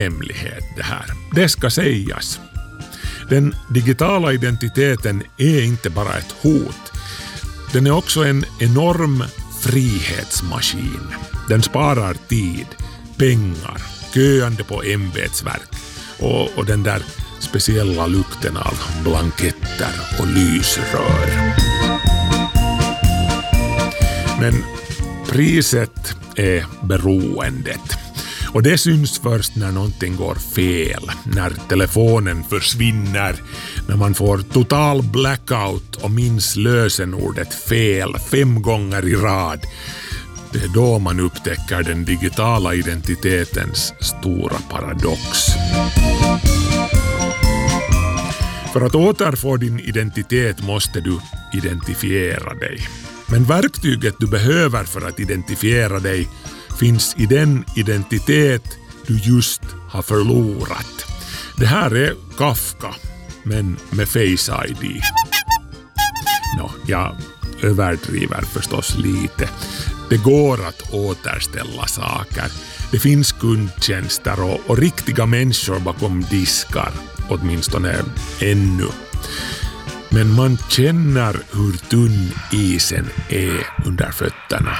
hemlighet det här. Det ska sägas. Den digitala identiteten är inte bara ett hot. Den är också en enorm frihetsmaskin. Den sparar tid, pengar, köande på ämbetsverk och den där speciella lukten av blanketter och lysrör. Men priset är beroendet. Och det syns först när någonting går fel, när telefonen försvinner, när man får total blackout och minns lösenordet fel 5 gånger i rad. Det är då man upptäcker den digitala identitetens stora paradox. För att återfå din identitet måste du identifiera dig. Men verktyget du behöver för att identifiera dig finns i den identitet du just har förlorat. Det här är Kafka, men med Face ID. Jag överdriver förstås lite. Det går att återställa saker. Det finns kundtjänster och riktiga människor bakom diskar, åtminstone ännu. Men man känner hur tunn isen är under fötterna.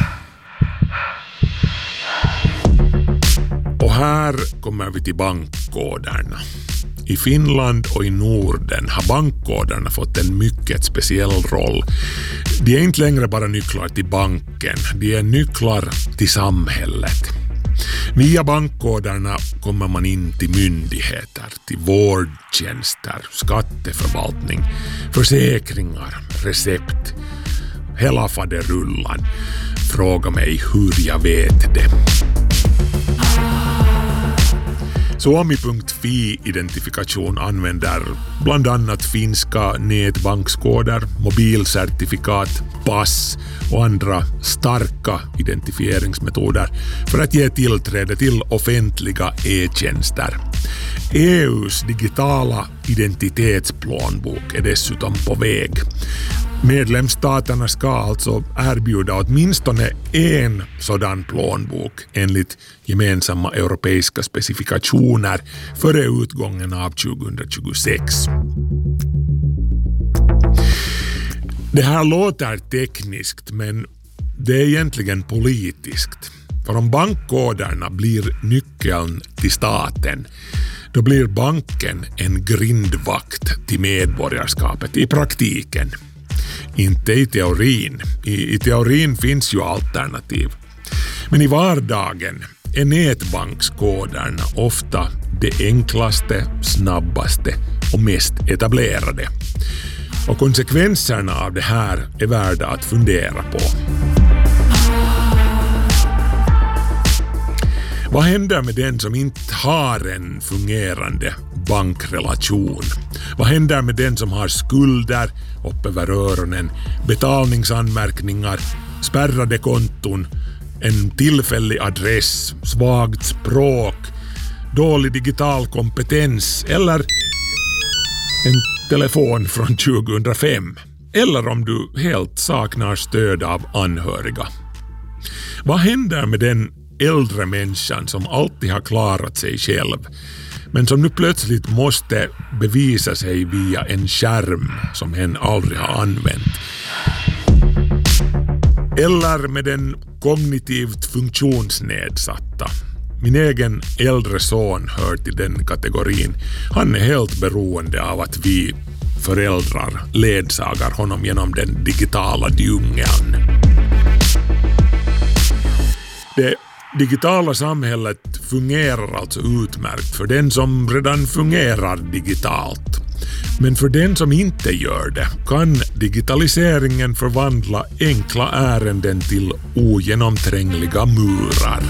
Och här kommer vi till bankkoderna. I Finland och i Norden har bankkoderna fått en mycket speciell roll. De är inte längre bara nycklar till banken, de är nycklar till samhället. Via bankkoderna kommer man in till myndigheter, till vårdtjänster, skatteförvaltning, försäkringar, recept. Hela faderullan. Fråga mig hur jag vet det. Suomi.fi-identifikation använder bland annat finska nätbankskoder, mobilcertifikat, pass och andra starka identifieringsmetoder för att ge tillträde till offentliga e-tjänster. EUs digitala identitetsplånbok är dessutom på väg. Medlemsstaterna ska alltså erbjuda åtminstone en sådan plånbok enligt gemensamma europeiska specifikationer före utgången av 2026. Det här låter tekniskt, men det är egentligen politiskt. För om bankkoderna blir nyckeln till staten, då blir banken en grindvakt till medborgarskapet i praktiken. Inte i teorin. I teorin finns ju alternativ. Men i vardagen är nätbankskoderna ofta det enklaste, snabbaste och mest etablerade. Och konsekvenserna av det här är värda att fundera på. Vad händer med den som inte har en fungerande bankrelation? Vad händer med den som har skulder upp över öronen, betalningsanmärkningar, spärrade konton, en tillfällig adress, svagt språk, dålig digital kompetens eller en telefon från 2005? Eller om du helt saknar stöd av anhöriga? Vad händer med den äldre människan som alltid har klarat sig själv, men som nu plötsligt måste bevisa sig via en skärm som hen aldrig har använt? Eller med den kognitivt funktionsnedsatta. Min egen äldre son hör till den kategorin. Han är helt beroende av att vi föräldrar ledsagar honom genom den digitala djungeln. Det digitala samhället fungerar alltså utmärkt för den som redan fungerar digitalt. Men för den som inte gör det kan digitaliseringen förvandla enkla ärenden till ogenomträngliga murar.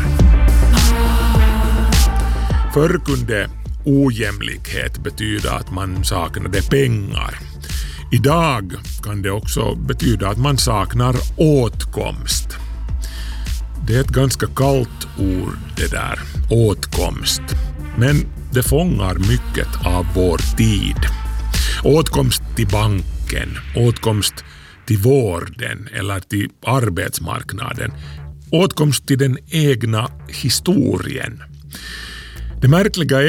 Förr kunde ojämlikhet betyda att man saknade pengar. Idag kan det också betyda att man saknar åtkomst. Det är ett ganska kallt ord det där, åtkomst. Men det fångar mycket av vår tid. Åtkomst till banken, åtkomst till vården eller till arbetsmarknaden. Åtkomst till den egna historien. Det märkliga